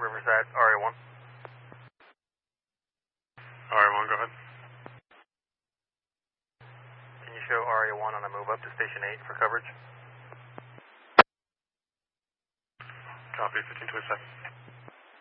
Riverside, RA1. RA1, go ahead. Can you show RA1 on a move up to Station 8 for coverage? Copy, 15 to a second.